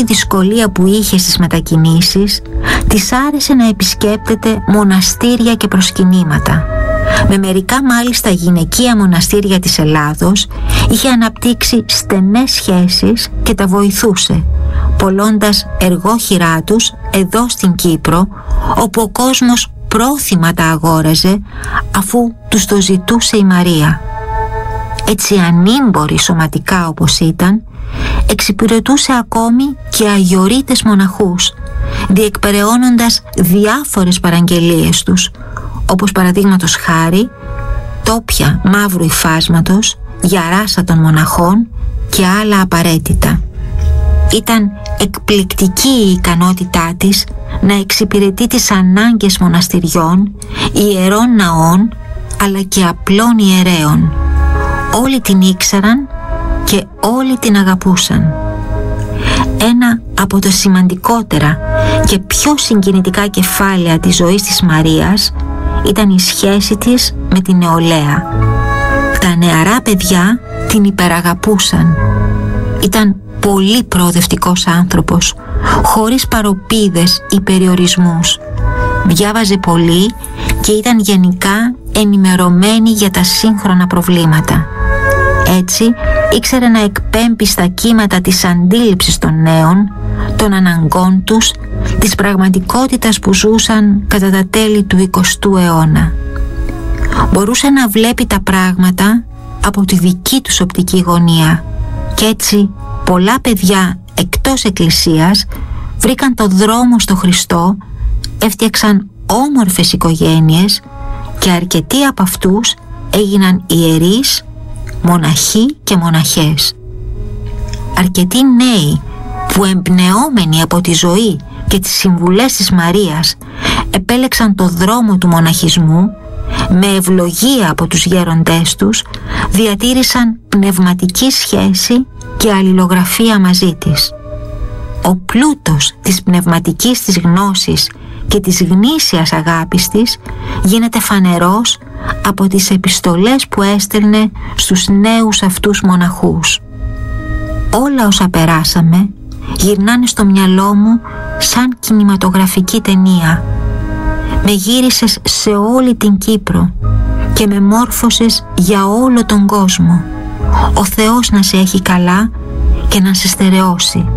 δυσκολία που είχε στις μετακινήσεις, της άρεσε να επισκέπτεται μοναστήρια και προσκυνήματα. Με μερικά μάλιστα γυναικεία μοναστήρια της Ελλάδος είχε αναπτύξει στενές σχέσεις και τα βοηθούσε, πωλώντας εργόχειρά τους εδώ στην Κύπρο, όπου ο κόσμος πρόθυμα τα αγόραζε αφού τους το ζητούσε η Μαρία. Έτσι ανήμπορη σωματικά όπως ήταν, εξυπηρετούσε ακόμη και αγιορείτες μοναχούς, διεκπεραιώνοντας διάφορες παραγγελίες τους, όπως παραδείγματος χάρη τόπια μαύρου υφάσματος για ράσα των μοναχών και άλλα απαραίτητα. Ήταν εκπληκτική η ικανότητά της να εξυπηρετεί τις ανάγκες μοναστηριών, ιερών ναών αλλά και απλών ιερέων. Όλοι την ήξεραν και όλοι την αγαπούσαν. Ένα από τα σημαντικότερα και πιο συγκινητικά κεφάλαια της ζωής της Μαρίας ήταν η σχέση της με την νεολαία. Τα νεαρά παιδιά την υπεραγαπούσαν. Ήταν πολύ προοδευτικός άνθρωπος, χωρίς παροπίδες ή περιορισμούς. Διάβαζε πολύ και ήταν γενικά ενημερωμένη για τα σύγχρονα προβλήματα. Έτσι ήξερε να εκπέμπει στα κύματα της αντίληψης των νέων, των αναγκών τους, της πραγματικότητας που ζούσαν κατά τα τέλη του 20ου αιώνα. Μπορούσε να βλέπει τα πράγματα από τη δική τους οπτική γωνία και έτσι πολλά παιδιά εκτός εκκλησίας βρήκαν το δρόμο στο Χριστό, έφτιαξαν όμορφες οικογένειες και αρκετοί από αυτούς έγιναν ιερείς, μοναχοί και μοναχές. Αρκετοί νέοι που εμπνεόμενοι από τη ζωή και τις συμβουλές της Μαρίας επέλεξαν το δρόμο του μοναχισμού, με ευλογία από τους γέροντές τους διατήρησαν πνευματική σχέση και αλληλογραφία μαζί της. Ο πλούτος της πνευματικής της γνώσης και της γνήσιας αγάπης της γίνεται φανερός από τις επιστολές που έστελνε στους νέους αυτούς μοναχούς. Όλα όσα περάσαμε γυρνάνε στο μυαλό μου σαν κινηματογραφική ταινία. Με γύρισες σε όλη την Κύπρο και με μόρφωσες για όλο τον κόσμο. Ο Θεός να σε έχει καλά και να σε στερεώσει.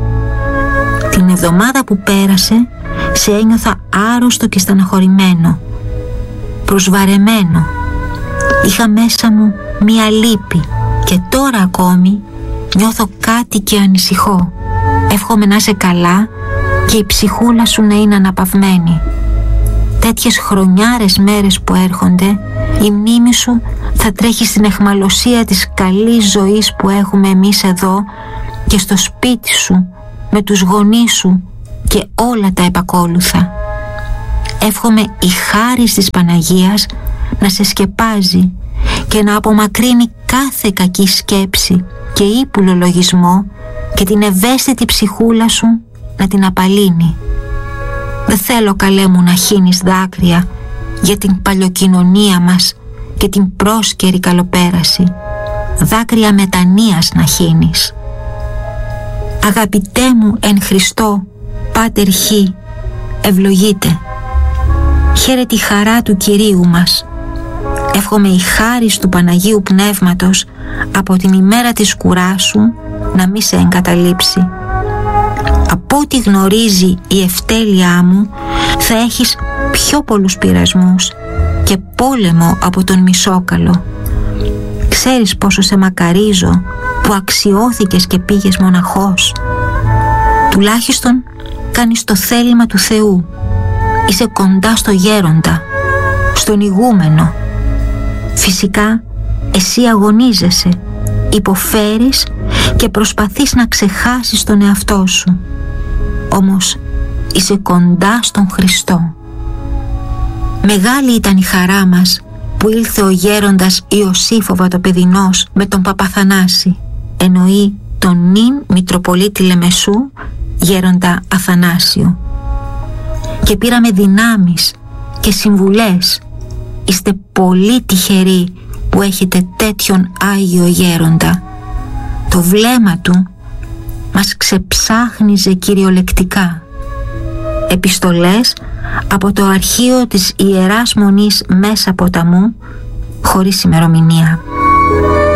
Την εβδομάδα που πέρασε σε ένιωθα άρρωστο και στεναχωρημένο, προσβαρεμένο. Είχα μέσα μου μία λύπη και τώρα ακόμη νιώθω κάτι και ανησυχώ. Εύχομαι να είσαι καλά και η ψυχούλα σου να είναι αναπαυμένη. Τέτοιες χρονιάρες μέρες που έρχονται, η μνήμη σου θα τρέχει στην αιχμαλωσία της καλής ζωής που έχουμε εμείς εδώ και στο σπίτι σου, με τους γονείς σου και όλα τα επακόλουθα. Εύχομαι η χάρις της Παναγίας να σε σκεπάζει και να απομακρύνει κάθε κακή σκέψη και ύπουλο λογισμό και την ευαίσθητη ψυχούλα σου να την απαλύνει. Δεν θέλω, καλέ μου, να χύνεις δάκρυα για την παλιοκοινωνία μας και την πρόσκαιρη καλοπέραση. Δάκρυα μετανοίας να χύνεις. Αγαπητέ μου εν Χριστώ, Πάτερ Χ, ευλογείτε. Χαίρε τη χαρά του Κυρίου μας. Εύχομαι η χάρις του Παναγίου Πνεύματος από την ημέρα της κουράσου να μη σε εγκαταλείψει. Από ό,τι γνωρίζει η ευτέλειά μου, θα έχεις πιο πολλούς πειρασμούς και πόλεμο από τον Μισόκαλο. Ξέρεις πόσο σε μακαρίζω που αξιώθηκες και πήγες μοναχός. Τουλάχιστον κάνεις το θέλημα του Θεού. Είσαι κοντά στο γέροντα, στον ηγούμενο. Φυσικά εσύ αγωνίζεσαι, υποφέρεις και προσπαθείς να ξεχάσεις τον εαυτό σου. Όμως είσαι κοντά στον Χριστό. Μεγάλη ήταν η χαρά μας που ήλθε ο γέροντας Ιωσήφ ο Βατοπεδινός με τον Παπαθανάση, εννοεί τον νυν Μητροπολίτη Λεμεσού γέροντα Αθανάσιο. Και πήραμε δυνάμεις και συμβουλές. Είστε πολύ τυχεροί που έχετε τέτοιον Άγιο Γέροντα. Το βλέμμα του μας ξεψάχνιζε κυριολεκτικά. Επιστολές από το αρχείο της Ιεράς Μονής Μέσα Ποταμού, χωρίς ημερομηνία.